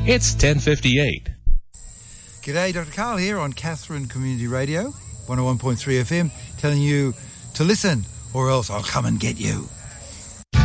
It's 10:58. G'day, Dr. Carl here on Katherine Community Radio, 101.3 FM, telling you to listen or else I'll come and get you.